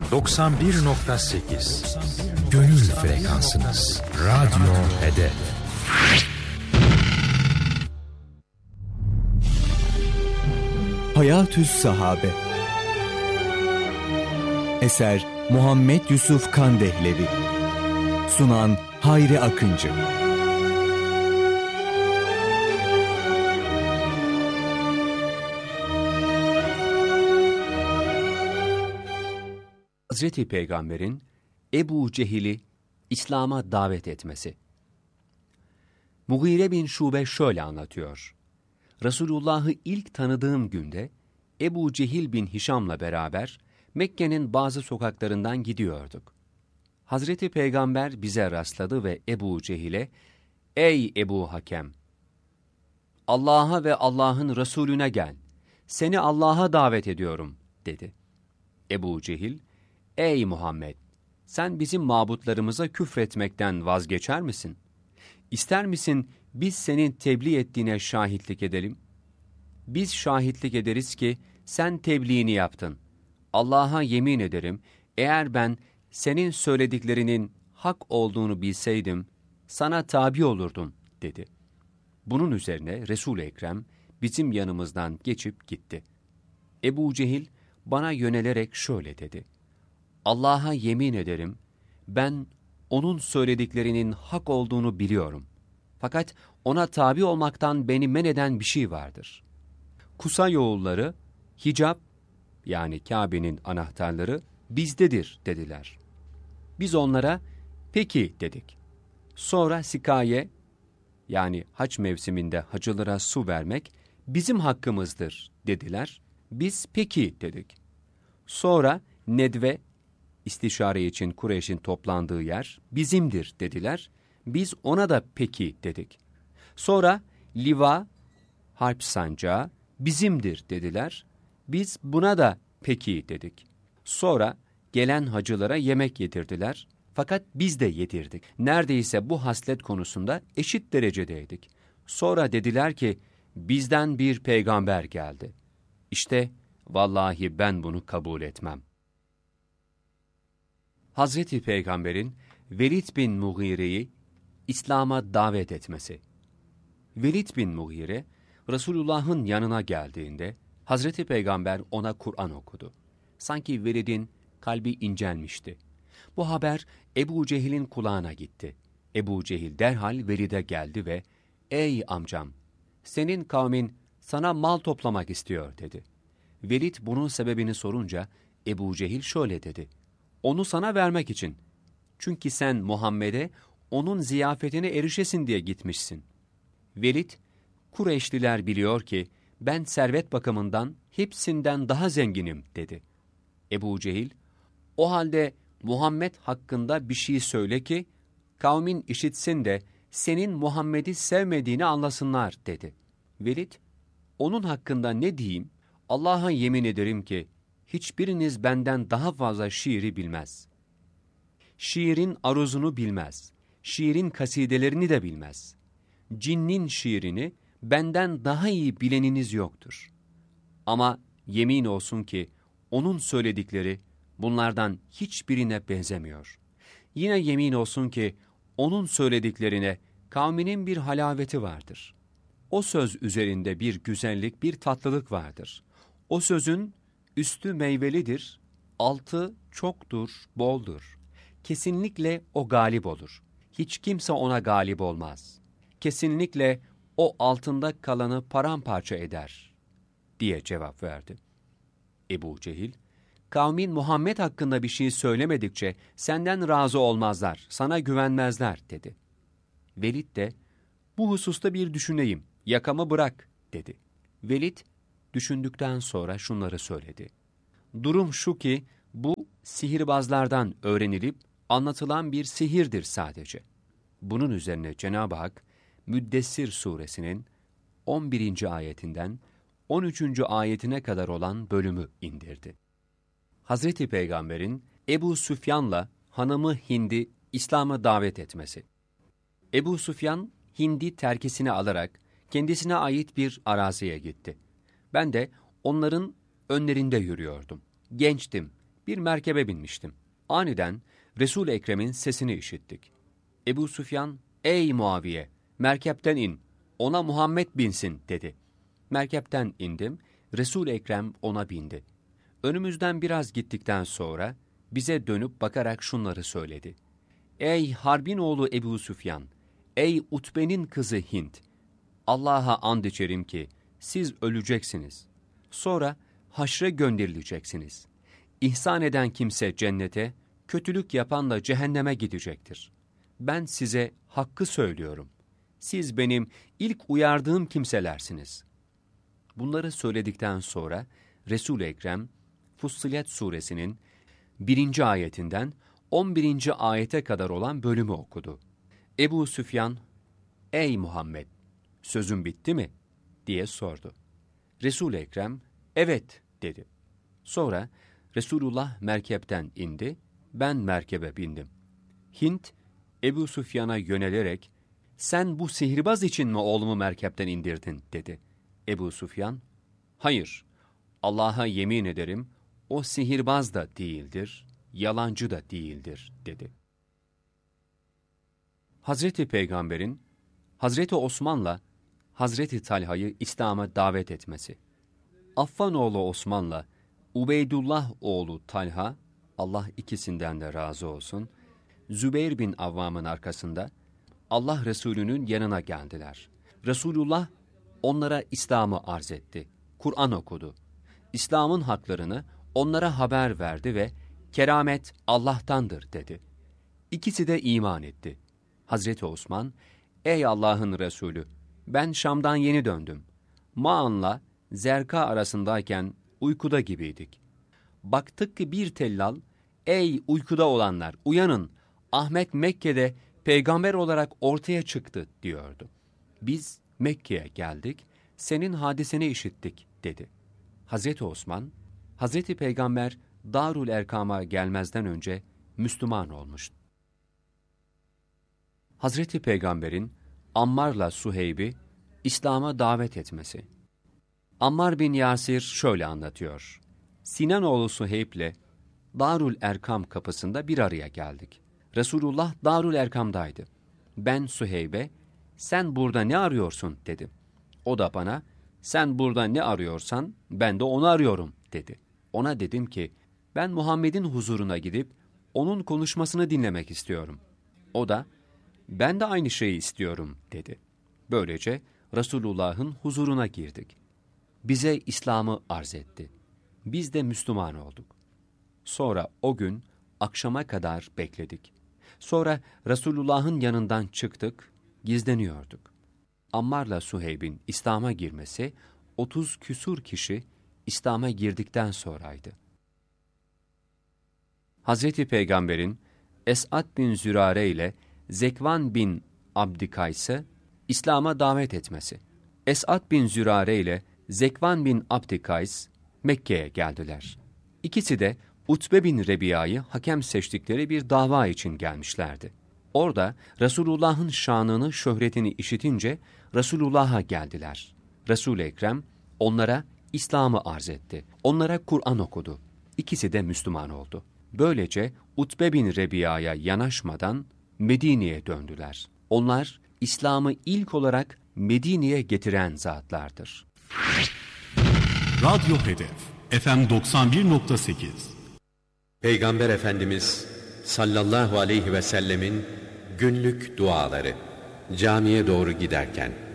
91.8 Gönül frekansınız. Radyo Hedef. Hayatü's Sahabe. Eser Muhammed Yusuf Kandehlevi. Sunan Hayri Akıncı. Hazreti Peygamber'in Ebu Cehil'i İslam'a davet etmesi. Mughire bin Şube şöyle anlatıyor. Resulullah'ı ilk tanıdığım günde Ebu Cehil bin Hişam'la beraber Mekke'nin bazı sokaklarından gidiyorduk. Hazreti Peygamber bize rastladı ve Ebu Cehil'e, "Ey Ebu Hakem! Allah'a ve Allah'ın Resulüne gel. Seni Allah'a davet ediyorum," dedi. Ebu Cehil, "Ey Muhammed! Sen bizim mabutlarımıza küfretmekten vazgeçer misin? İster misin biz senin tebliğ ettiğine şahitlik edelim? Biz şahitlik ederiz ki sen tebliğini yaptın. Allah'a yemin ederim, eğer ben senin söylediklerinin hak olduğunu bilseydim, sana tabi olurdum," dedi. Bunun üzerine Resul-i Ekrem bizim yanımızdan geçip gitti. Ebu Cehil bana yönelerek şöyle dedi. "Allah'a yemin ederim, ben onun söylediklerinin hak olduğunu biliyorum. Fakat ona tabi olmaktan beni men eden bir şey vardır. Kusay oğulları, hicap, yani Kabe'nin anahtarları bizdedir," dediler. Biz onlara, "Peki," dedik. Sonra sikaye, yani hac mevsiminde hacılara su vermek bizim hakkımızdır, dediler. Biz "Peki," dedik. Sonra nedve, istişare için Kureyş'in toplandığı yer bizimdir, dediler. Biz ona da "Peki," dedik. Sonra liva, harp sancağı bizimdir, dediler. Biz buna da "Peki," dedik. Sonra gelen hacılara yemek yedirdiler. Fakat biz de yedirdik. Neredeyse bu haslet konusunda eşit derecedeydik. Sonra dediler ki, "Bizden bir peygamber geldi. İşte vallahi ben bunu kabul etmem." Hazreti Peygamber'in Velid bin Mughire'yi İslam'a davet etmesi. Velid bin Mughire, Resulullah'ın yanına geldiğinde Hazreti Peygamber ona Kur'an okudu. Sanki Velid'in kalbi incelmişti. Bu haber Ebu Cehil'in kulağına gitti. Ebu Cehil derhal Velid'e geldi ve "Ey amcam, senin kavmin sana mal toplamak istiyor," dedi. Velid bunun sebebini sorunca Ebu Cehil şöyle dedi. "Onu sana vermek için. Çünkü sen Muhammed'e onun ziyafetine erişesin diye gitmişsin." Velid, "Kureyşliler biliyor ki ben servet bakımından hepsinden daha zenginim," dedi. Ebu Cehil, "O halde Muhammed hakkında bir şey söyle ki kavmin işitsin de senin Muhammed'i sevmediğini anlasınlar," dedi. Velid, "Onun hakkında ne diyeyim? Allah'a yemin ederim ki hiçbiriniz benden daha fazla şiiri bilmez. Şiirin aruzunu bilmez. Şiirin kasidelerini de bilmez. Cinnin şiirini benden daha iyi bileniniz yoktur. Ama yemin olsun ki onun söyledikleri bunlardan hiçbirine benzemiyor. Yine yemin olsun ki onun söylediklerine kavminin bir halaveti vardır. O söz üzerinde bir güzellik, bir tatlılık vardır. O sözün üstü meyvelidir, altı çoktur, boldur. Kesinlikle o galip olur. Hiç kimse ona galip olmaz. Kesinlikle o altında kalanı paramparça eder," diye cevap verdi. Ebu Cehil, "Kavmin Muhammed hakkında bir şey söylemedikçe senden razı olmazlar, sana güvenmezler," dedi. Velid de, "Bu hususta bir düşüneyim, yakamı bırak," dedi. Velid, düşündükten sonra şunları söyledi. "Durum şu ki, bu sihirbazlardan öğrenilip anlatılan bir sihirdir sadece." Bunun üzerine Cenab-ı Hak, Müddessir suresinin 11. ayetinden 13. ayetine kadar olan bölümü indirdi. Hazreti Peygamber'in Ebu Süfyan'la hanımı Hind'i İslam'a davet etmesi. Ebu Süfyan, Hind'i terkisine alarak kendisine ait bir araziye gitti. Ben de onların önlerinde yürüyordum. Gençtim, Bir merkebe binmiştim. Aniden Resul-i Ekrem'in sesini işittik. Ebu Süfyan, "Ey Muaviye, merkepten in, ona Muhammed binsin," dedi. Merkepten indim, Resul-i Ekrem ona bindi. Önümüzden biraz gittikten sonra bize dönüp bakarak şunları söyledi. "Ey Harbin oğlu Ebu Süfyan, ey Utbe'nin kızı Hint, Allah'a and içerim ki siz öleceksiniz. Sonra haşre gönderileceksiniz. İhsan eden kimse cennete, kötülük yapan da cehenneme gidecektir. Ben size hakkı söylüyorum. Siz benim ilk uyardığım kimselersiniz." Bunları söyledikten sonra Resul-i Ekrem, Fussilet suresinin 1. ayetinden 11. ayete kadar olan bölümü okudu. Ebu Süfyan, "Ey Muhammed, sözün bitti mi?" diye sordu. Resul-i Ekrem, "Evet," dedi. Sonra Resulullah merkepten indi, ben merkebe bindim. Hint, Ebu Süfyan'a yönelerek, "Sen bu sihirbaz için mi oğlumu merkepten indirdin?" dedi. Ebu Süfyan, "Hayır, Allah'a yemin ederim, o sihirbaz da değildir, yalancı da değildir," dedi. Hazreti Peygamber'in, Hazreti Osman'la Hazreti Talha'yı İslam'a davet etmesi. Affan oğlu Osman'la Ubeydullah oğlu Talha, Allah ikisinden de razı olsun, Zübeyir bin Avvam'ın arkasında Allah Resulü'nün yanına geldiler. Resulullah onlara İslam'ı arz etti. Kur'an okudu. İslam'ın haklarını onlara haber verdi ve "Keramet Allah'tandır," dedi. İkisi de iman etti. Hazreti Osman, "Ey Allah'ın Resulü, ben Şam'dan yeni döndüm. Ma'an'la Zerka arasındayken uykuda gibiydik. Baktık ki bir tellal, 'Ey uykuda olanlar, uyanın, Ahmet Mekke'de peygamber olarak ortaya çıktı,' diyordu. Biz Mekke'ye geldik, senin hadiseni işittik," dedi. Hazreti Osman, Hazreti Peygamber Darül Erkam'a gelmezden önce Müslüman olmuştu. Hazreti Peygamber'in Ammar'la Suheyb'i İslam'a davet etmesi. Ammar bin Yasir şöyle anlatıyor. Sinanoğlu Suheyb'le Darül Erkam kapısında bir araya geldik. Resulullah Darül Erkam'daydı. Ben Suheyb'e, "Sen burada ne arıyorsun?" dedim. O da bana, "Sen burada ne arıyorsan ben de onu arıyorum," dedi. Ona dedim ki, "Ben Muhammed'in huzuruna gidip onun konuşmasını dinlemek istiyorum." O da, "Ben de aynı şeyi istiyorum," dedi. Böylece Resulullah'ın huzuruna girdik. Bize İslam'ı arz etti. Biz de Müslüman olduk. Sonra o gün akşama kadar bekledik. Sonra Resulullah'ın yanından çıktık, gizleniyorduk. Ammar'la Suheyb'in İslam'a girmesi 30 küsur kişi İslam'a girdikten sonraydı. Hazreti Peygamber'in Es'ad bin Zürare ile Zekvan bin Abdikays'ı İslam'a davet etmesi. Es'ad bin Zürare ile Zekvan bin Abdikays Mekke'ye geldiler. İkisi de Utbe bin Rebiya'yı hakem seçtikleri bir dava için gelmişlerdi. Orada Resulullah'ın şanını, şöhretini işitince Resulullah'a geldiler. Resul-i Ekrem onlara İslam'ı arz etti. Onlara Kur'an okudu. İkisi de Müslüman oldu. Böylece Utbe bin Rebiya'ya yanaşmadan Medine'ye döndüler. Onlar İslam'ı ilk olarak Medine'ye getiren zatlardır. Radyo Hedef FM 91.8. Peygamber Efendimiz sallallahu aleyhi ve sellemin günlük duaları camiye doğru giderken.